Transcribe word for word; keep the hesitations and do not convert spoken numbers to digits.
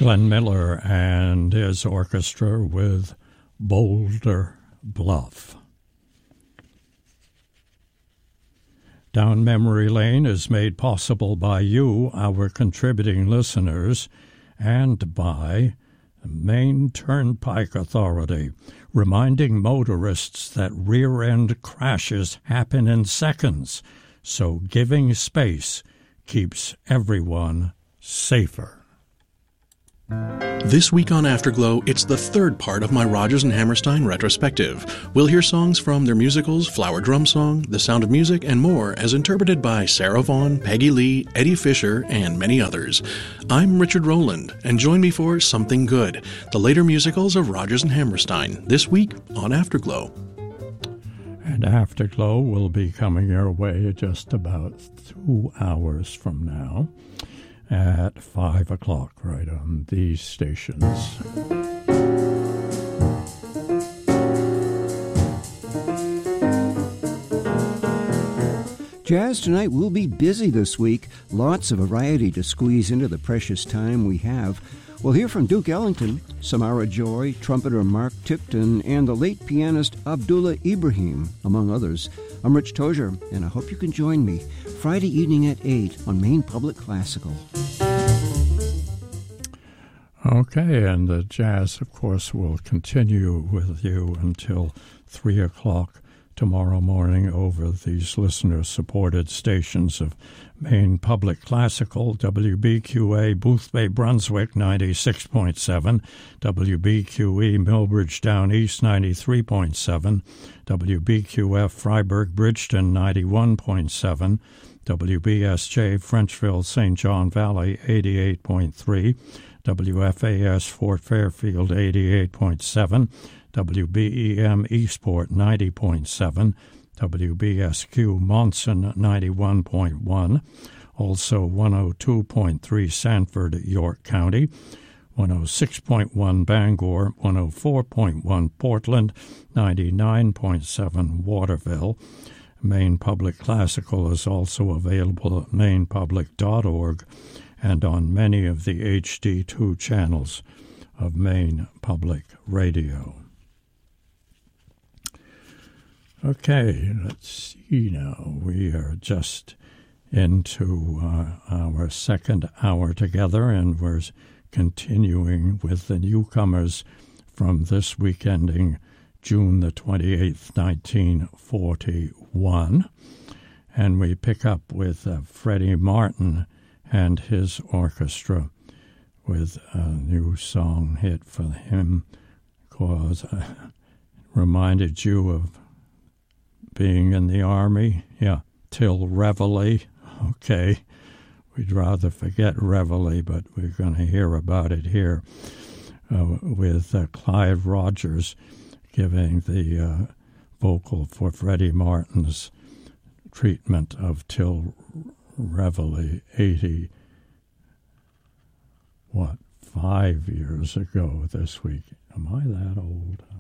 Glenn Miller and his orchestra with Boulder Bluff. Down Memory Lane is made possible by you, our contributing listeners, and by the Maine Turnpike Authority, reminding motorists that rear-end crashes happen in seconds, so giving space keeps everyone safer. This week on Afterglow, it's the third part of my Rodgers and Hammerstein retrospective. We'll hear songs from their musicals Flower Drum Song, The Sound of Music, and more as interpreted by Sarah Vaughan, Peggy Lee, Eddie Fisher, and many others. I'm Richard Rowland, and join me for Something Good, the later musicals of Rodgers and Hammerstein, this week on Afterglow. And Afterglow will be coming your way just about two hours from now at five o'clock, right on these stations. Jazz Tonight will be busy this week. Lots of variety to squeeze into the precious time we have. We'll hear from Duke Ellington, Samara Joy, trumpeter Mark Tipton, and the late pianist Abdullah Ibrahim, among others. I'm Rich Tozier, and I hope you can join me Friday evening at eight on Maine Public Classical. Okay, and the jazz, of course, will continue with you until three o'clock tomorrow morning over these listener-supported stations of Maine Public Classical, W B Q A, Boothbay, Brunswick, ninety-six point seven, W B Q E, Millbridge Down East, ninety-three point seven, W B Q F, Freiburg, Bridgeton, ninety-one point seven, W B S J, Frenchville, Saint John Valley, eighty-eight point three, W F A S, Fort Fairfield, eighty-eight point seven, W B E M, Eastport, ninety point seven, W B S Q, Monson, ninety-one point one, also one oh two point three, Sanford, York County, one oh six point one, Bangor, one oh four point one, Portland, ninety-nine point seven, Waterville. Maine Public Classical is also available at maine public dot org and on many of the H D two channels of Maine Public Radio. Okay, let's see now. We are just into uh, our second hour together, and we're continuing with the newcomers from this week ending June the twenty-eighth, nineteen forty-one. And we pick up with uh, Freddie Martin and his orchestra with a new song hit for him called, uh, reminded you of being in the Army? Yeah, Till Reveille. Okay, we'd rather forget Reveille, but we're going to hear about it here uh, with uh, Clive Rogers giving the uh, vocal for Freddie Martin's treatment of Till Reveille eighty, what, five years ago this week. Am I that old?